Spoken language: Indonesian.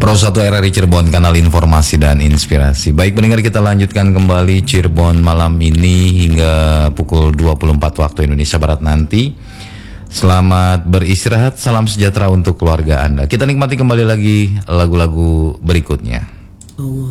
Pro 1 RRI Cirebon, kanal informasi dan inspirasi. Baik pendengar, kita lanjutkan kembali Cirebon malam ini hingga pukul 24 waktu Indonesia Barat nanti. Selamat beristirahat, salam sejahtera untuk keluarga Anda. Kita nikmati kembali lagi lagu-lagu berikutnya.